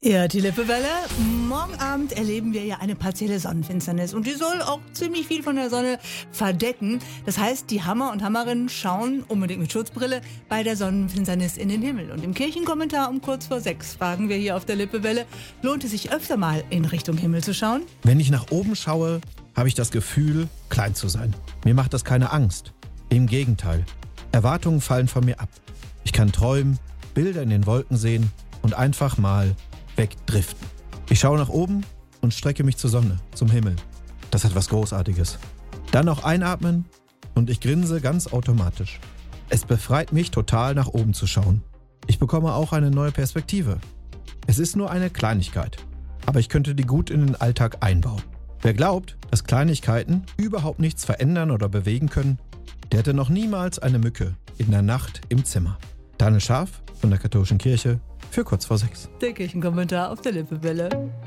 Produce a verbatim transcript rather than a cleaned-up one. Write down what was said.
Ja, die Lippewelle. Morgen Abend erleben wir ja eine partielle Sonnenfinsternis und die soll auch ziemlich viel von der Sonne verdecken. Das heißt, die Hammer und Hammerinnen schauen, unbedingt mit Schutzbrille, bei der Sonnenfinsternis in den Himmel. Und im Kirchenkommentar um kurz vor sechs fragen wir hier auf der Lippewelle, lohnt es sich öfter mal in Richtung Himmel zu schauen? Wenn ich nach oben schaue, habe ich das Gefühl, klein zu sein. Mir macht das keine Angst. Im Gegenteil. Erwartungen fallen von mir ab. Ich kann träumen, Bilder in den Wolken sehen und einfach mal wegdriften. Ich schaue nach oben und strecke mich zur Sonne, zum Himmel. Das hat was Großartiges. Dann noch einatmen und ich grinse ganz automatisch. Es befreit mich total, nach oben zu schauen. Ich bekomme auch eine neue Perspektive. Es ist nur eine Kleinigkeit, aber ich könnte die gut in den Alltag einbauen. Wer glaubt, dass Kleinigkeiten überhaupt nichts verändern oder bewegen können, der hatte noch niemals eine Mücke in der Nacht im Zimmer. Daniel Scharf von der Katholischen Kirche für kurz vor sechs. Der Kirchenkommentar auf der Lippewelle.